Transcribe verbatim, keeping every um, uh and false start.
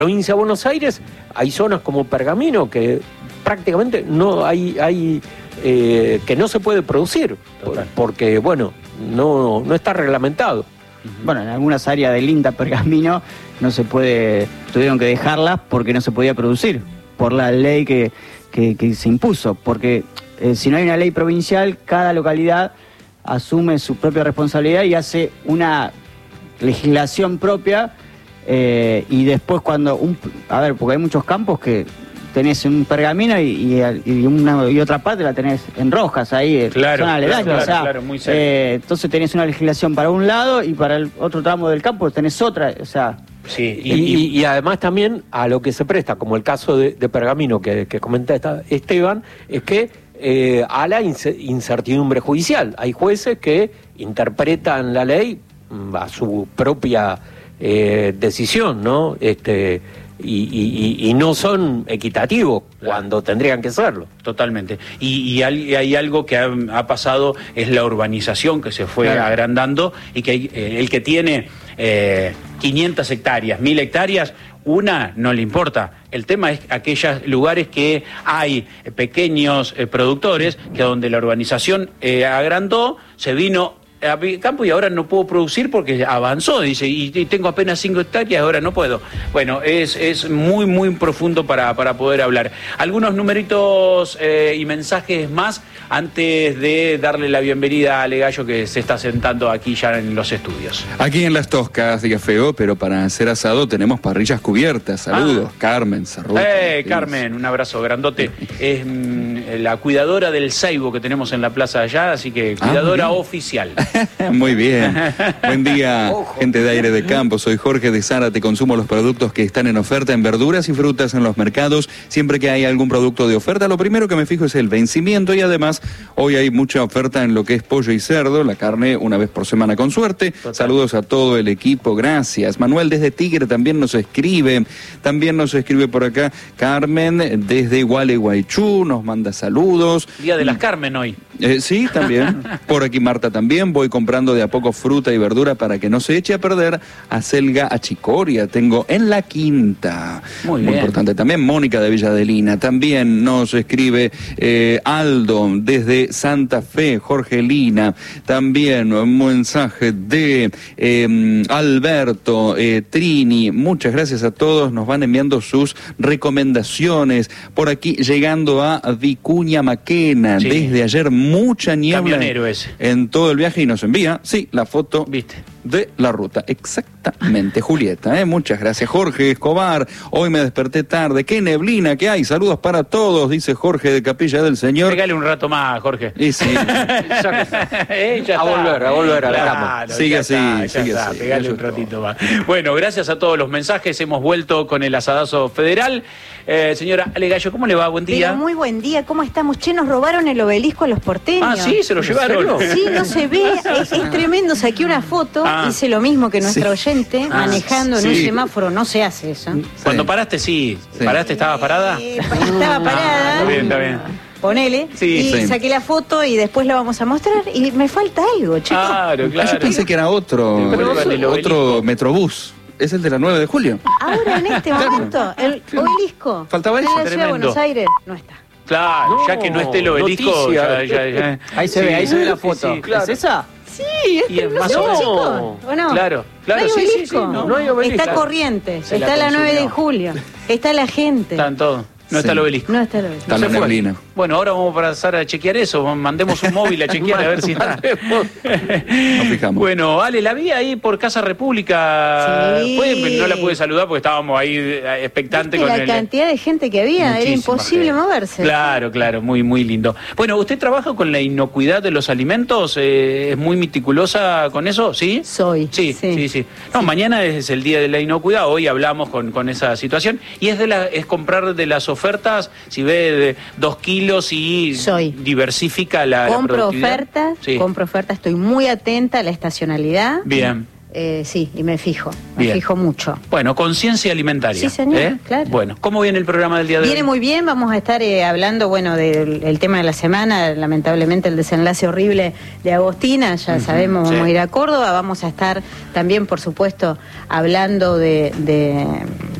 provincia de Buenos Aires hay zonas como Pergamino que prácticamente no hay, hay eh, que no se puede producir, Total. porque bueno, no, no está reglamentado. Bueno, en algunas áreas del INTA Pergamino no se puede, tuvieron que dejarlas porque no se podía producir, por la ley que, que, que se impuso, porque eh, si no hay una ley provincial, cada localidad asume su propia responsabilidad y hace una legislación propia, eh, y después cuando, un, a ver, porque hay muchos campos que tenés un Pergamino y, y, y, una, y otra parte la tenés en Rojas, ahí, claro, zona aledaña, claro, o sea, claro, muy cerca. Eh, entonces tenés una legislación para un lado y para el otro tramo del campo tenés otra, o sea... Sí, y, y, y además también a lo que se presta, como el caso de, de Pergamino que, que comenta esta, Esteban, es que eh, a la incertidumbre judicial. Hay jueces que interpretan la ley a su propia eh, decisión, ¿no? Este... Y, y, y no son equitativos cuando tendrían que serlo. Totalmente. Y, y hay, hay algo que ha, ha pasado, es la urbanización que se fue claro. agrandando, y que hay, eh, el que tiene eh, quinientas hectáreas, mil hectáreas, una no le importa. El tema es aquellos lugares que hay pequeños eh, productores, que donde la urbanización eh, agrandó, se vino a mi campo y ahora no puedo producir porque avanzó, dice, y, y tengo apenas cinco hectáreas, ahora no puedo. Bueno, es, es muy, muy profundo para, para poder hablar. Algunos numeritos eh, y mensajes más antes de darle la bienvenida a Ale Gallo, que se está sentando aquí ya en los estudios. Aquí en Las Toscas, diga feo, pero para hacer asado tenemos parrillas cubiertas. Saludos, ah. Carmen Sarruta. Eh, Carmen, un abrazo grandote. Es mm, la cuidadora del Seibo que tenemos en la plaza allá, así que cuidadora ah, oficial. Muy bien. Buen día, gente de Aire de Campo. Soy Jorge de Zárate. Consumo los productos que están en oferta en verduras y frutas en los mercados. Siempre que hay algún producto de oferta, lo primero que me fijo es el vencimiento, y además hoy hay mucha oferta en lo que es pollo y cerdo, la carne una vez por semana con suerte. Total. Saludos a todo el equipo, gracias. Manuel desde Tigre también nos escribe. También nos escribe por acá Carmen desde Gualeguaychú, nos manda saludos. Día de las Carmen hoy. Eh, sí, también. Por aquí Marta también. Voy comprando de a poco fruta y verdura para que no se eche a perder. Acelga achicoria tengo en la quinta. Muy, Muy importante también. Mónica de Villadelina también nos escribe. eh, Aldo desde Santa Fe, Jorgelina. También un mensaje de eh, Alberto, eh, Trini. Muchas gracias a todos. Nos van enviando sus recomendaciones. Por aquí llegando a Vicuña Maquena. Sí. Desde ayer mucha niebla en todo el viaje y nos envía, sí, la foto ¿Viste? de la ruta. Exactamente, Julieta, ¿eh? Muchas gracias. Jorge Escobar, hoy me desperté tarde, qué neblina que hay, saludos para todos, dice Jorge de Capilla del Señor. Pégale un rato más, Jorge. Y sí. eh, ya a volver, a volver a claro, la cama. Sigue así, está, sigue está, así. Pégale un ratito más. Bueno, gracias a todos los mensajes, hemos vuelto con el asadazo federal. Eh, señora Ale Gallo, ¿cómo le va? Buen día. Pero muy buen día, ¿cómo estamos? Che, nos robaron el obelisco a los porteños. Ah, sí, se lo llevaron. Sí, no se ve, es, es tremendo, saqué una foto, ah, hice lo mismo que nuestra sí. oyente, ah, manejando en sí. un semáforo, no se hace eso. Cuando paraste, sí. sí. ¿Paraste, estaba parada? Eh, estaba parada. Está bien, está bien. Ponele, sí, y sí. saqué la foto y después la vamos a mostrar y me falta algo, chicos. Claro, claro. Ah, yo pensé que era otro, otro Metrobús. Es el de la nueve de julio. Ahora, en este momento, el obelisco. Faltaba eso. En la ciudad de Buenos Aires no está. Claro, no, ya que no esté el obelisco. Ya, ya, ya. Ahí se sí, ve, ahí se ve la foto. Sí, sí, claro. ¿Es esa? Sí, es, y es no más o menos. No. ¿O no? Claro, claro, no hay sí, obelisco. sí, sí, no, no hay obelisco. Está Corrientes, se está la, la nueve de julio, está la gente. Están todos. No sí. está el obelisco. No está el obelisco. Está la neblina. Bueno, ahora vamos a pasar a chequear eso. Mandemos un móvil a chequear a ver si está. Nos fijamos. Bueno, Ale, la vi ahí por Casa República. Sí. Fue, no la pude saludar porque estábamos ahí expectantes con la el... cantidad de gente que había, Muchísima era imposible gente. moverse. Claro, claro, muy, muy lindo. Bueno, ¿usted trabaja con la inocuidad de los alimentos? Eh, ¿Es muy meticulosa con eso? ¿Sí? Soy. Sí, sí, sí. sí. No, sí. Mañana es el día de la inocuidad. Hoy hablamos con, con esa situación. Y es de la, es comprar de las ofertas, si ve de dos kilos y Soy. diversifica la, compro la productividad. ofertas, sí. compro ofertas, estoy muy atenta a la estacionalidad. Bien. Eh, sí, y me fijo, me Bien. fijo mucho. Bueno, conciencia alimentaria. Sí, señor, ¿eh? claro. Bueno, ¿cómo viene el programa del día de hoy? Viene muy bien, vamos a estar eh, hablando, bueno, del el tema de la semana, lamentablemente el desenlace horrible de Agostina, ya uh-huh. sabemos, vamos sí. a ir a Córdoba, vamos a estar también, por supuesto, hablando de... de